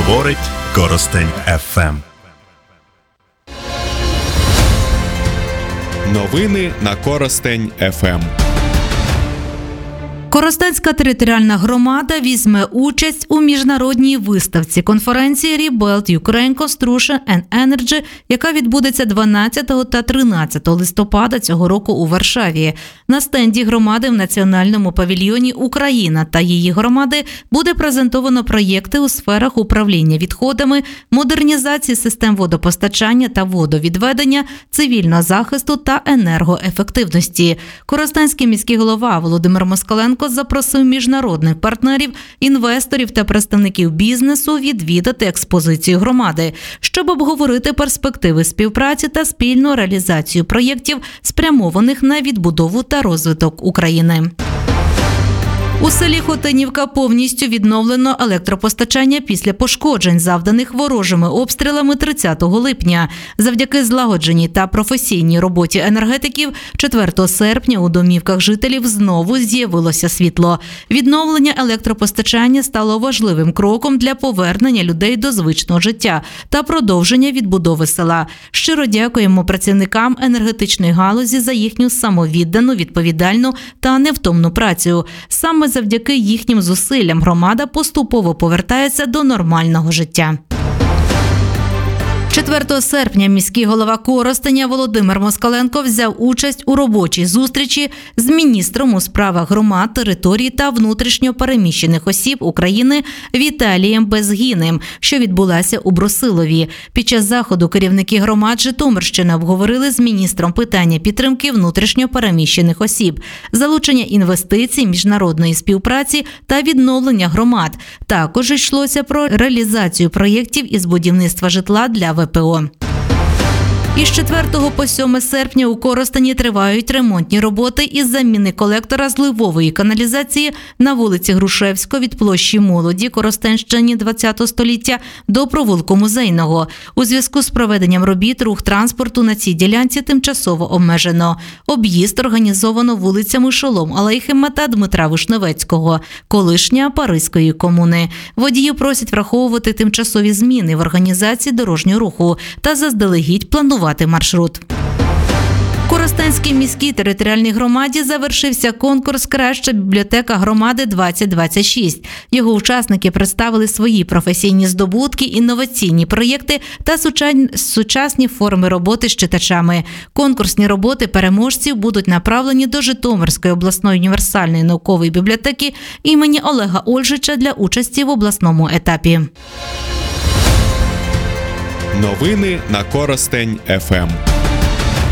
Говорить Коростень ФМ. Новини на Коростень ФМ. Коростенська територіальна громада візьме участь у міжнародній виставці конференції Rebuild Ukraine Construction and Energy, яка відбудеться 12 та 13 листопада цього року у Варшаві. На стенді громади в Національному павільйоні «Україна та її громади» буде презентовано проєкти у сферах управління відходами, модернізації систем водопостачання та водовідведення, цивільного захисту та енергоефективності. Коростенський міський голова Володимир Москаленко запросив міжнародних партнерів, інвесторів та представників бізнесу відвідати експозицію громади, щоб обговорити перспективи співпраці та спільну реалізацію проєктів, спрямованих на відбудову та розвиток України. У селі Хотинівка повністю відновлено електропостачання після пошкоджень, завданих ворожими обстрілами 30 липня. Завдяки злагодженій та професійній роботі енергетиків 4 серпня у домівках жителів знову з'явилося світло. Відновлення електропостачання стало важливим кроком для повернення людей до звичного життя та продовження відбудови села. Щиро дякуємо працівникам енергетичної галузі за їхню самовіддану, відповідальну та невтомну працю. Саме завдяки їхнім зусиллям громада поступово повертається до нормального життя. 4 серпня міський голова Коростеня Володимир Москаленко взяв участь у робочій зустрічі з міністром у справах громад, територій та внутрішньо переміщених осіб України Віталієм Безгіним, що відбулася у Брусилові. Під час заходу керівники громад Житомирщини обговорили з міністром питання підтримки внутрішньо переміщених осіб, залучення інвестицій, міжнародної співпраці та відновлення громад. Також йшлося про реалізацію проєктів із будівництва житла для ВПО. Із 4 по 7 серпня у Коростені тривають ремонтні роботи із заміни колектора зливової каналізації на вулиці Грушевського від площі Молоді Коростенщині ХХ століття до провулку Музейного. У зв'язку з проведенням робіт рух транспорту на цій ділянці тимчасово обмежено. Об'їзд організовано вулицями Шолом Алейхема та Дмитра Вишневецького, колишня Паризької комуни. Водіїв просять враховувати тимчасові зміни в організації дорожнього руху та заздалегідь планувати маршрут. В Коростенській міській територіальній громаді завершився конкурс «Краща бібліотека громади-2026». Його учасники представили свої професійні здобутки, інноваційні проєкти та сучасні форми роботи з читачами. Конкурсні роботи переможців будуть направлені до Житомирської обласної універсальної наукової бібліотеки імені Олега Ольжича для участі в обласному етапі. Новини на Коростень ФМ.